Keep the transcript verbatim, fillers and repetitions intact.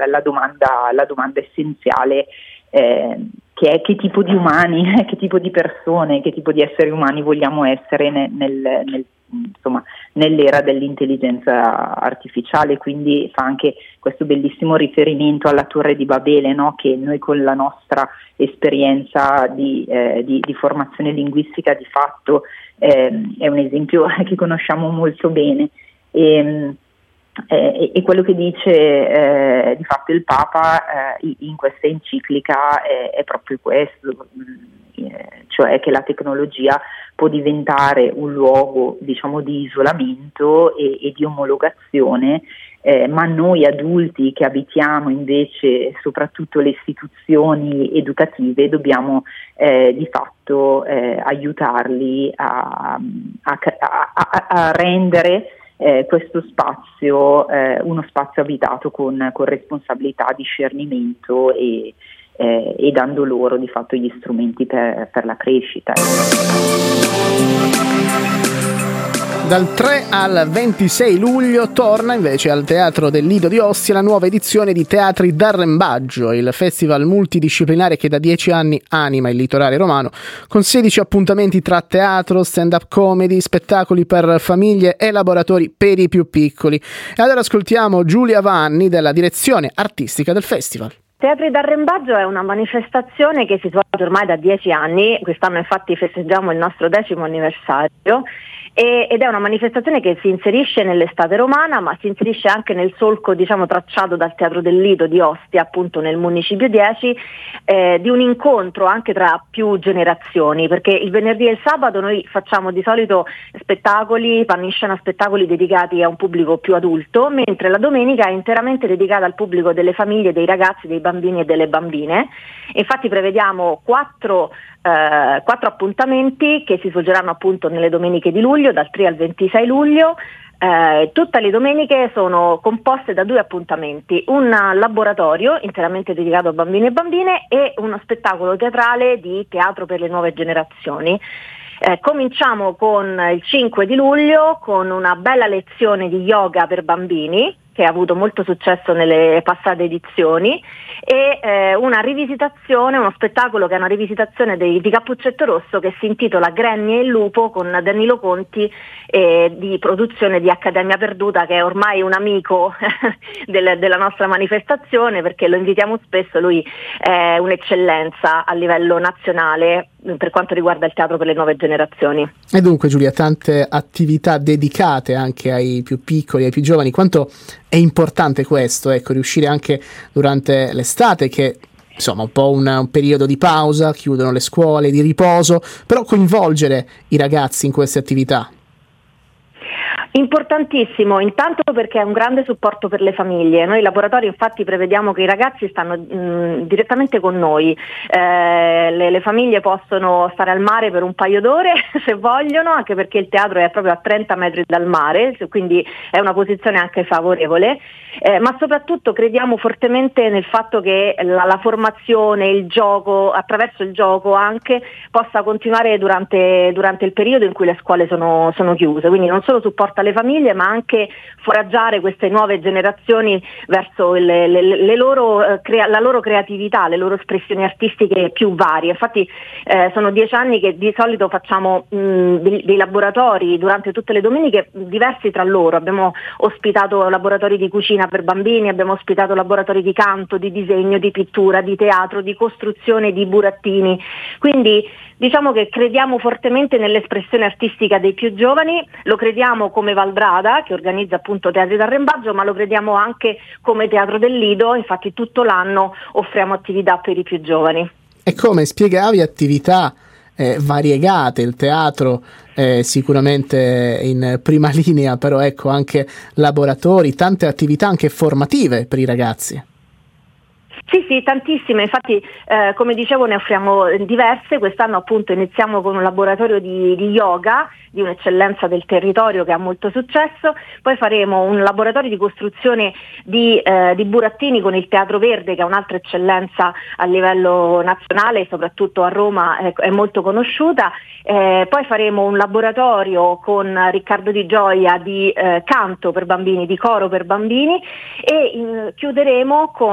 la, la, domanda, la domanda essenziale, eh, che è che tipo di umani, che tipo di persone, che tipo di esseri umani vogliamo essere nel, nel, nel insomma nell'era dell'intelligenza artificiale. Quindi fa anche questo bellissimo riferimento alla Torre di Babele, no? Che noi con la nostra esperienza di, eh, di, di formazione linguistica di fatto eh, è un esempio che conosciamo molto bene. E, eh, e quello che dice eh, di fatto il Papa eh, in questa enciclica è, è proprio questo, eh, cioè che la tecnologia può diventare un luogo, diciamo, di isolamento e, e di omologazione, eh, ma noi adulti che abitiamo invece soprattutto le istituzioni educative dobbiamo eh, di fatto eh, aiutarli a, a, a, a rendere eh, questo spazio eh, uno spazio abitato con, con responsabilità, discernimento e Eh, e dando loro di fatto gli strumenti per, per la crescita. Dal tre al ventisei luglio torna invece al Teatro del Lido di Ostia la nuova edizione di Teatri d'Arrembaggio, il festival multidisciplinare che da dieci anni anima il litorale romano, con sedici appuntamenti tra teatro, stand-up comedy, spettacoli per famiglie e laboratori per i più piccoli. E allora ascoltiamo Giulia Vanni della direzione artistica del festival. Teatri d'Arrembaggio è una manifestazione che si svolge ormai da dieci anni, quest'anno infatti festeggiamo il nostro decimo anniversario, e, ed è una manifestazione che si inserisce nell'estate romana, ma si inserisce anche nel solco, diciamo, tracciato dal Teatro del Lido di Ostia, appunto nel Municipio dieci, eh, di un incontro anche tra più generazioni, perché il venerdì e il sabato noi facciamo di solito spettacoli, panniscena spettacoli dedicati a un pubblico più adulto, mentre la domenica è interamente dedicata al pubblico delle famiglie, dei ragazzi, dei bambini e delle bambine. Infatti prevediamo quattro, eh, quattro appuntamenti che si svolgeranno appunto nelle domeniche di luglio, dal tre al ventisei luglio. Eh, tutte le domeniche sono composte da due appuntamenti: un laboratorio interamente dedicato a bambini e bambine e uno spettacolo teatrale di teatro per le nuove generazioni. Eh, cominciamo con il cinque di luglio con una bella lezione di yoga per bambini che ha avuto molto successo nelle passate edizioni, e eh, una rivisitazione, uno spettacolo che è una rivisitazione dei, di Cappuccetto Rosso, che si intitola Granny e il lupo, con Danilo Conti, eh, di produzione di Accademia Perduta, che è ormai un amico del, della nostra manifestazione, perché lo invitiamo spesso. Lui è un'eccellenza a livello nazionale per quanto riguarda il teatro per le nuove generazioni. E dunque, Giulia, tante attività dedicate anche ai più piccoli, ai più giovani. Quanto è importante questo, ecco, riuscire anche durante l'estate, che insomma un po' un, un periodo di pausa, chiudono le scuole, di riposo, però coinvolgere i ragazzi in queste attività. Importantissimo, intanto perché è un grande supporto per le famiglie. Noi laboratori infatti prevediamo che i ragazzi stanno mh, direttamente con noi, eh, le, le famiglie possono stare al mare per un paio d'ore se vogliono, anche perché il teatro è proprio a trenta metri dal mare, quindi è una posizione anche favorevole, eh, ma soprattutto crediamo fortemente nel fatto che la, la formazione, il gioco, attraverso il gioco anche, possa continuare durante, durante il periodo in cui le scuole sono, sono chiuse, quindi non solo supporta le famiglie, ma anche foraggiare queste nuove generazioni verso le, le, le loro, eh, crea- la loro creatività, le loro espressioni artistiche più varie. Infatti eh, sono dieci anni che di solito facciamo mh, dei, dei laboratori durante tutte le domeniche diversi tra loro. Abbiamo ospitato laboratori di cucina per bambini, abbiamo ospitato laboratori di canto, di disegno, di pittura, di teatro, di costruzione di burattini. Quindi diciamo che crediamo fortemente nell'espressione artistica dei più giovani, lo crediamo come Valdrada, che organizza appunto Teatri d'Arrembaggio, ma lo crediamo anche come Teatro del Lido, infatti tutto l'anno offriamo attività per i più giovani. E come spiegavi, attività eh, variegate, il teatro eh, sicuramente in prima linea, però ecco anche laboratori, tante attività anche formative per i ragazzi. Sì, sì, tantissime, infatti eh, come dicevo ne offriamo diverse. Quest'anno appunto iniziamo con un laboratorio di, di yoga, di un'eccellenza del territorio che ha molto successo, poi faremo un laboratorio di costruzione di, eh, di burattini con il Teatro Verde, che è un'altra eccellenza a livello nazionale, soprattutto a Roma è, è molto conosciuta, eh, poi faremo un laboratorio con Riccardo Di Gioia di eh, canto per bambini, di coro per bambini, e eh, chiuderemo con